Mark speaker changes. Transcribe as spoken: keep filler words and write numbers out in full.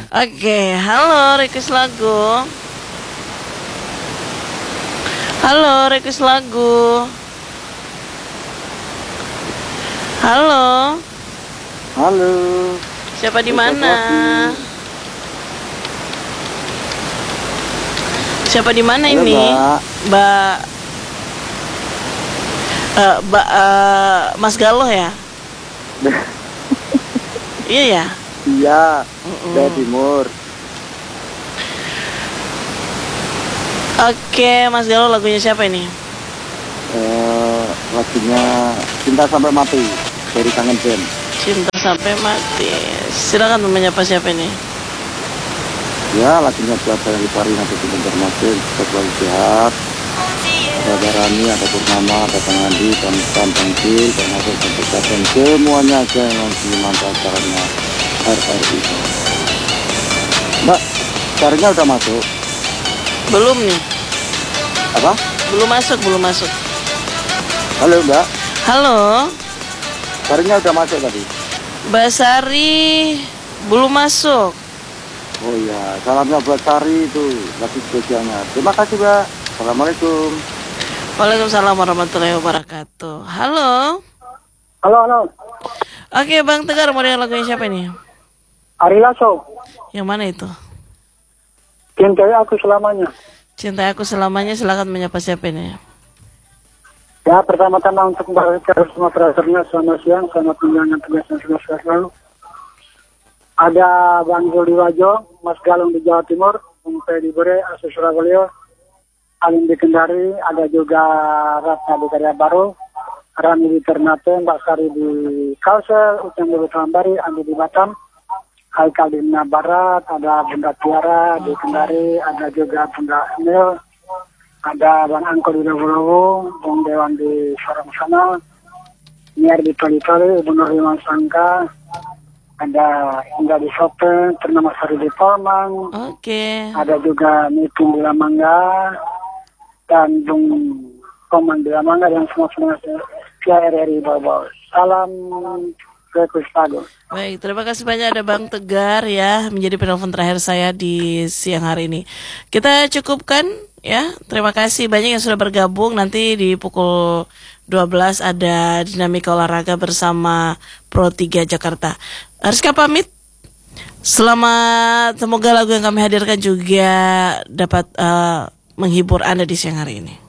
Speaker 1: Oke, halo request lagu. Halo request lagu. Halo.
Speaker 2: Halo.
Speaker 1: Siapa di mana? Siapa di mana ini?
Speaker 2: Mbak.
Speaker 1: Mbak uh, Mbak uh, Mas Galoh ya? Iya ya?
Speaker 2: Iya, Jawa Timur.
Speaker 1: Oke, Mas Galoh, lagunya siapa ini?
Speaker 2: Eh, lagunya Cinta Sampai Mati dari Kangen Band.
Speaker 1: Cinta Sampai Mati. Silakan menyapa siapa ini?
Speaker 2: Ya, lagunya buat saya Lipari nanti di Banjarmasin. Selalu sehat. Ada Rani, ada Purnama, ada Bang Andi, dan Tan Bangkil, termasuk dan semuanya aja yang mantap acaranya R R I. Mbak, carinya udah masuk?
Speaker 1: Belum nih.
Speaker 2: Apa?
Speaker 1: Belum masuk, belum masuk.
Speaker 2: Halo Mbak.
Speaker 1: Halo.
Speaker 2: Carinya udah masuk tadi?
Speaker 1: Mbak Sari belum masuk.
Speaker 2: Oh iya, salamnya buat Sari itu, lagi spesialnya. Terima kasih Mbak. Assalamualaikum.
Speaker 1: Waalaikumsalam warahmatullahi wabarakatuh. Halo.
Speaker 3: Halo, halo.
Speaker 1: Oke, Bang Tegar, mau dengar lagunya siapa ini?
Speaker 3: Ari Lasso.
Speaker 1: Yang mana itu?
Speaker 3: Cintai Aku Selamanya.
Speaker 1: Cintai Aku Selamanya, silakan menyapa siapa ini?
Speaker 3: Ya, pertama-tama untuk Mbak Rika semua operatornya, selamat siang, selamat menjalankan tugasnya sehat selalu. Ada Bang Juli Wajo, Mas Galung di Jawa Timur, Bung Fedi Bure, Asus Surabaya, Alim di Kendari, ada juga Ratna di Karya Baru, Rani di Ternate, Mbak Sari di Kalsel, Ucang di Tambari, Andi di Batam, Haikal di Mina Barat, ada Bunda Tiara di Kendari, ada juga Bunda Emil, ada Bang Angko di Dabulowo, Bung Dewan di Sorong sana, Niar di Toli-Toli, Ibu Nurliman Sangka, ada Indah di Sope, Ternama Sari di Palmang,
Speaker 1: Oke.
Speaker 3: ada juga Mitung di Lamangga, dan Bung Komang di Lamangga, dan semua-semua R R I Bawah. Salam Rekus Pago.
Speaker 1: Baik, terima kasih banyak ada Bang Tegar ya, menjadi penelpon terakhir saya di siang hari ini. Kita cukupkan ya, terima kasih banyak yang sudah bergabung. Nanti di pukul dua belas ada Dinamika Olahraga bersama Pro tiga Jakarta. Rizka pamit. Selamat, semoga lagu yang kami hadirkan juga dapat uh, menghibur Anda di siang hari ini.